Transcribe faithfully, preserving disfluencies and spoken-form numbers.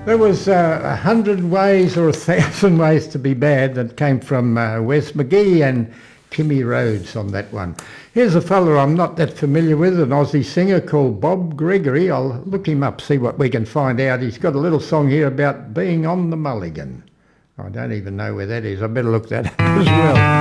There was uh, a hundred ways or a thousand ways to be bad that came from uh, Wes McGee and Kimmy Rhodes on that one. Here's a fella I'm not that familiar with, an Aussie singer called Bob Gregory. I'll look him up, see what we can find out. He's got a little song here about being on the mulligan. I don't even know where that is. I better look that up as well.